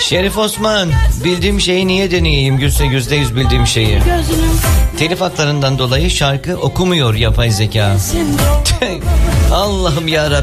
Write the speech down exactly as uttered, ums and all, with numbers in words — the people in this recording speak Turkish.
Şerif Osman, bildiğim şeyi niye deneyeyim? Yüzde yüzde yüz bildiğim şeyi. Telif haklarından dolayı şarkı okumuyor yapay zeka. Allah'ım yarabbim.